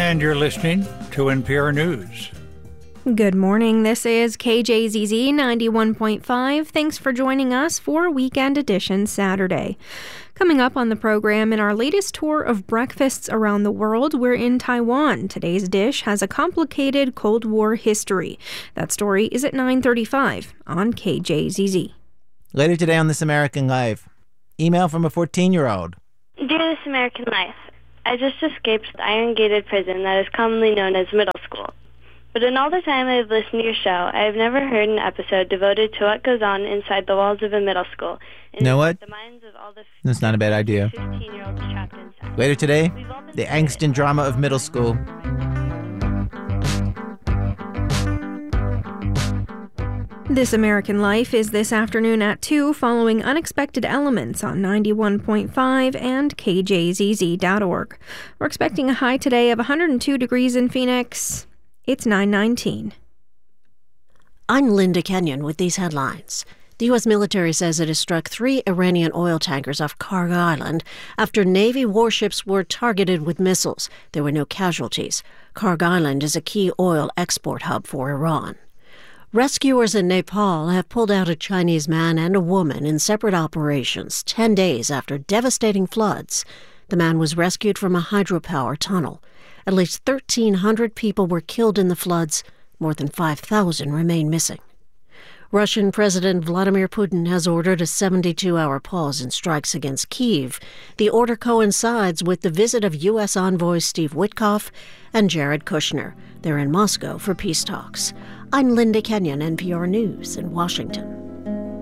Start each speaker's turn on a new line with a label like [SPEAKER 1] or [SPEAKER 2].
[SPEAKER 1] And you're listening to NPR News.
[SPEAKER 2] Good morning. This is KJZZ 91.5. Thanks for joining us for Weekend Edition Saturday. Coming up on the program, in our latest tour of breakfasts around the world, we're in Taiwan. Today's dish has a complicated Cold War history. That story is at 9:35 on KJZZ.
[SPEAKER 3] Later today on This American Life, email from a 14-year-old.
[SPEAKER 4] Dear This American Life, I just escaped the iron-gated prison that is commonly known as middle school. But in all the time I have listened to your show, I have never heard an episode devoted to what goes on inside the walls of a middle school.
[SPEAKER 3] You know what?
[SPEAKER 4] The minds of all the
[SPEAKER 3] That's not a bad idea.
[SPEAKER 4] 15-year-olds trapped inside.
[SPEAKER 3] Later today, the angst and drama of middle school.
[SPEAKER 2] This American Life is this afternoon at 2 following Unexpected Elements on 91.5 and KJZZ.org. We're expecting a high today of 102 degrees in Phoenix. It's 9:19.
[SPEAKER 5] I'm Linda Kenyon with these headlines. The U.S. military says it has struck 3 Iranian oil tankers off Kharg Island after Navy warships were targeted with missiles. There were no casualties. Kharg Island is a key oil export hub for Iran. Rescuers in Nepal have pulled out a Chinese man and a woman in separate operations 10 days after devastating floods. The man was rescued from a hydropower tunnel. At least 1,300 people were killed in the floods. More than 5,000 remain missing. Russian President Vladimir Putin has ordered a 72-hour pause in strikes against Kyiv. The order coincides with the visit of U.S. envoys Steve Witkoff and Jared Kushner. They're in Moscow for peace talks. I'm Linda Kenyon, NPR News in Washington.